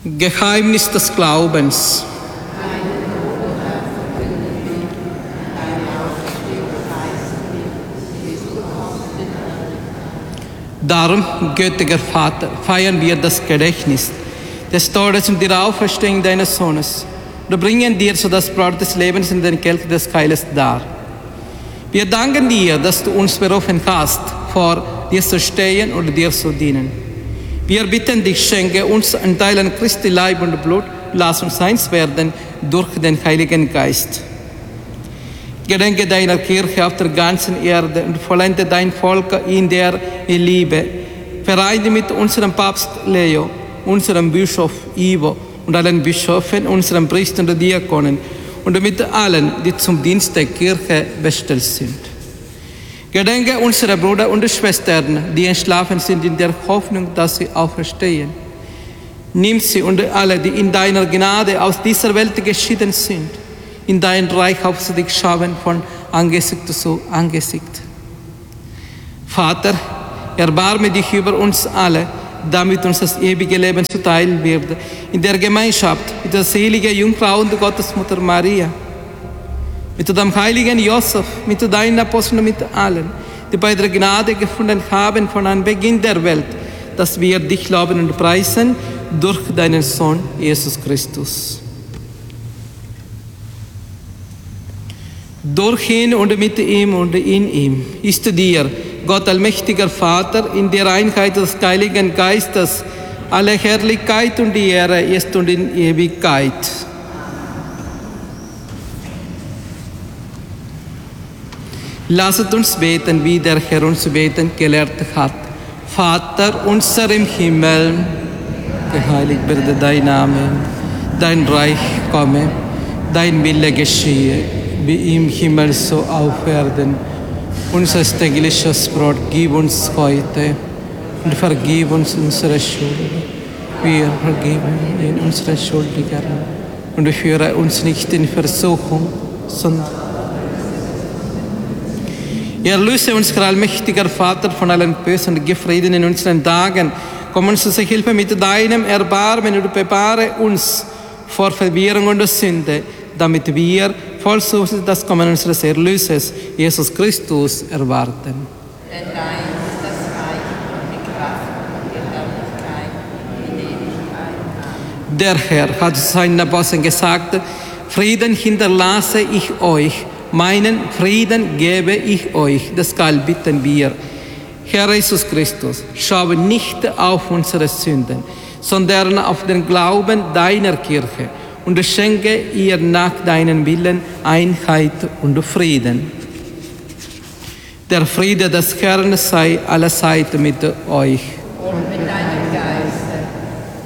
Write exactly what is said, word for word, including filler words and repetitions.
Geheimnis des Glaubens. Darum, gütiger Vater, feiern wir das Gedächtnis des Todes und der Auferstehung deines Sohnes. Wir bringen dir so das Brot des Lebens in den Kelch des Heiles dar. Wir danken dir, dass du uns berufen hast, vor dir zu stehen und dir zu dienen. Wir bitten dich, schenke uns einen Teil an Christi Leib und Blut, lass uns eins werden durch den Heiligen Geist. Gedenke deiner Kirche auf der ganzen Erde und vollende dein Volk in der Liebe. Vereine mit unserem Papst Leo, unserem Bischof Ivo und allen Bischöfen, unseren Priestern und Diakonen und mit allen, die zum Dienst der Kirche bestellt sind. Gedenke unserer Brüder und Schwestern, die entschlafen sind in der Hoffnung, dass sie auferstehen. Nimm sie und alle, die in deiner Gnade aus dieser Welt geschieden sind, in dein Reich auf dich schauen von Angesicht zu Angesicht. Vater, erbarme dich über uns alle, damit uns das ewige Leben zuteil wird, in der Gemeinschaft mit der seligen Jungfrau und Gottesmutter Maria, mit dem heiligen Josef, mit deinen Aposteln und mit allen, die bei der Gnade gefunden haben von Anbeginn der Welt, dass wir dich loben und preisen durch deinen Sohn Jesus Christus. Durch ihn und mit ihm und in ihm ist dir, Gott allmächtiger Vater, in der Einheit des Heiligen Geistes, alle Herrlichkeit und die Ehre ist und in Ewigkeit. Lasset uns beten, wie der Herr uns beten gelehrt hat. Vater unser im Himmel, geheiligt werde dein Name, dein Reich komme, dein Wille geschehe, wie im Himmel so auf Erden. Unser tägliches Brot gib uns heute und vergib uns unsere Schuld. Wir vergeben in unsere Schuldigen und führe uns nicht in Versuchung, sondern erlöse uns, allmächtiger Vater, von allen Bösen und Gefrieden in unseren Tagen. Komm uns zur Hilfe mit deinem Erbarmen und bewahre uns vor Verwirrung und Sünde, damit wir voll das Kommen unseres Erlösers, Jesus Christus, erwarten. Denn dein ist das Reich und die Kraft und die Herrlichkeit in Ewigkeit. Der Herr hat seinen Aposteln gesagt, Frieden hinterlasse ich euch, meinen Frieden gebe ich euch. Deshalb bitten wir, Herr Jesus Christus, schaue nicht auf unsere Sünden, sondern auf den Glauben deiner Kirche und schenke ihr nach deinem Willen Einheit und Frieden. Der Friede des Herrn sei allezeit mit euch.